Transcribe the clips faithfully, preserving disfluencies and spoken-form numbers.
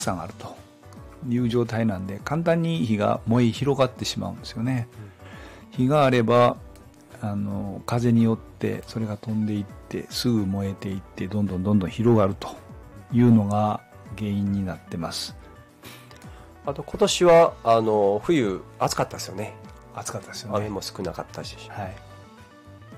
さんあるという状態なんで、簡単に火が燃え広がってしまうんですよね。火があればあの風によってそれが飛んでいってすぐ燃えていってどんどんどんどん広がるというのが原因になってます。 あと今年はあの冬暑かったですよね。 暑かったですよね。 雨も少なかったし、 はい、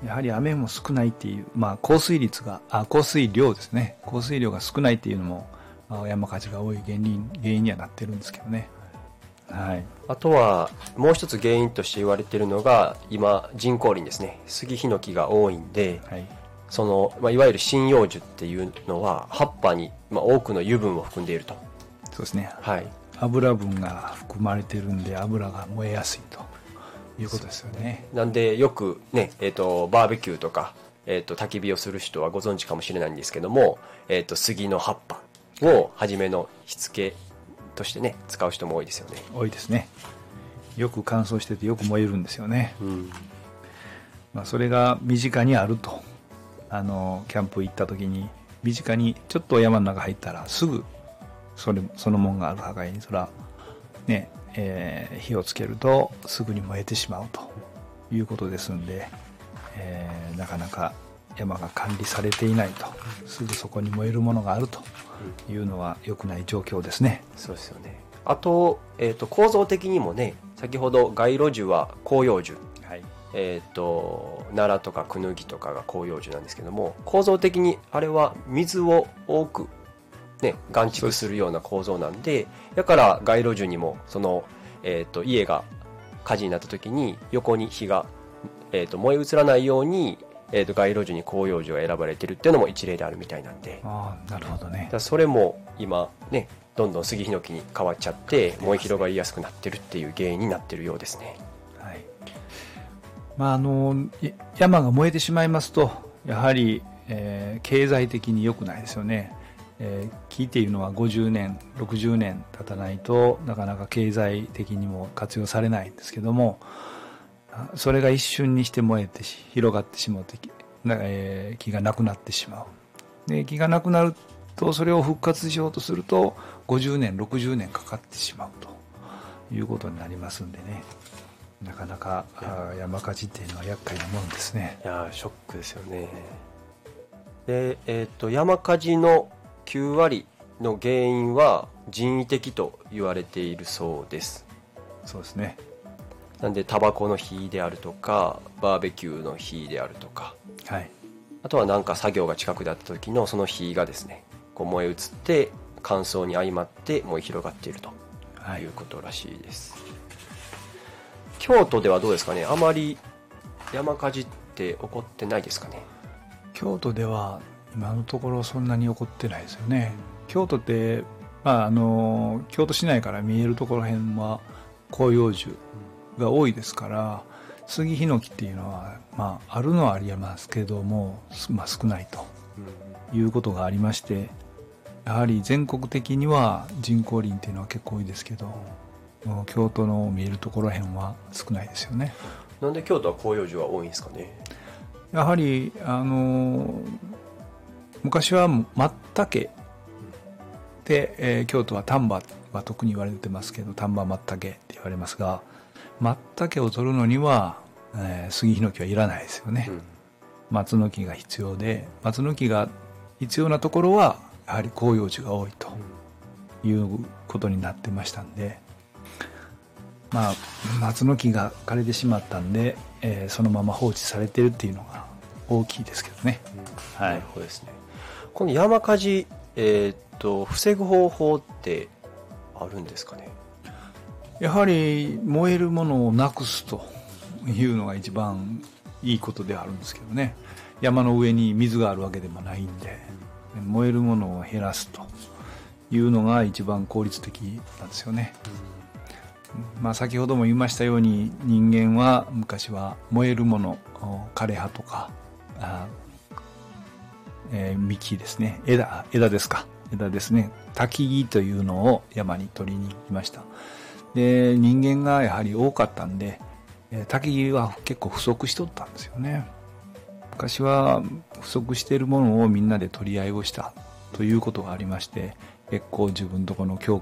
やはり雨も少ないっていう、まあ、降水率があ降水量ですね、降水量が少ないっていうのも、まあ、山火事が多い原因原因にはなってるんですけどね。はい、 あとはもう一つ原因として言われているのが今人工林ですね。杉ヒノキが多いんで、はい、そのまあ、いわゆる針葉樹っていうのは葉っぱに、まあ、多くの油分を含んでいると。 そうですね、 はい、 油分が含まれてるんで油が燃えやすいということですよね。 なんでよくね、えーと、バーベキューとか、えーと、焚き火をする人はご存知かもしれないんですけども、えーと、杉の葉っぱを初めの火付けとしてね使う人も多いですよね。 多いですね。よく乾燥しててよく燃えるんですよね。うん、まあ、それが身近にあると、あのキャンプ行った時に身近にちょっと山の中入ったらすぐそれそのもんがある破壊にそらね、えー、火をつけるとすぐに燃えてしまうということですんで、えー、なかなか山が管理されていないとすぐそこに燃えるものがあるというのは良くない状況ですね。 そうですよね。あと、えーと、構造的にもね、先ほど街路樹は広葉樹、はい、えーと奈良とかクヌギとかが広葉樹なんですけども、構造的にあれは水を多くね、含蓄するような構造なんで、だから街路樹にもその、えー、と家が火事になった時に横に火が、えー、と燃え移らないように、えー、と街路樹に広葉樹が選ばれてるっていうのも一例であるみたいなんで。 ああ、なるほどね。 だそれも今ねどんどん杉ヒノキに変わっちゃって燃え広がりやすくなってるっていう原因になってるようですね。 はい、まああの山が燃えてしまいますとやはり、えー、経済的に良くないですよね。えー、聞いているのはごじゅうねんろくじゅうねん経たないとなかなか経済的にも活用されないんですけども、それが一瞬にして燃えて広がってしまうと、えー、木がなくなってしまう。で木がなくなるとそれを復活しようとするとごじゅうねんろくじゅうねんかかってしまうということになりますんでね、なかなか山火事っていうのは厄介なもんですね。 いやショックですよね。で、えー、と山火事のきゅうわりの原因は人為的と言われているそうです。 そうですね。 なんでタバコの火であるとかバーベキューの火であるとか、 はい、 あとは何か作業が近くであった時のその火がですねこう燃え移って乾燥に相まって燃え広がっているということらしいです、はい、京都ではどうですかね。あまり山火事って起こってないですかね。 京都では今のところそんなに起こってないですよね。京都って、まあ、あの京都市内から見えるところへんは広葉樹が多いですから、杉ヒノキっていうのは、まあ、あるのはありますけども、まあ、少ないということがありまして、やはり全国的には人工林っていうのは結構多いですけど、京都の見えるところへんは少ないですよね。 なんで京都は広葉樹が多いんですかね。 やはりあの昔は松茸で、えー、京都は丹波は特に言われてますけど、丹波松茸って言われますが、松茸を取るのには、えー、杉ヒノキはいらないですよね、うん、松の木が必要で、松の木が必要なところはやはり広葉樹が多いということになってましたんで、まあ松の木が枯れてしまったんで、えー、そのまま放置されてるっていうのが大きいですけどね、 うん、はい、なるほどですね。この山火事、えー、っと防ぐ方法ってあるんですかね。 やはり燃えるものをなくすというのが一番いいことであるんですけどね。山の上に水があるわけでもないんで、燃えるものを減らすというのが一番効率的なんですよね。まあ、先ほども言いましたように、人間は昔は燃えるもの、枯葉とか、あ、えー、幹ですね、枝枝ですか枝ですね、焚き木というのを山に取りに行きました。で、人間がやはり多かったんで、焚き木は結構不足しとったんですよね。昔は不足しているものをみんなで取り合いをしたということがありまして、 結構自分とこの教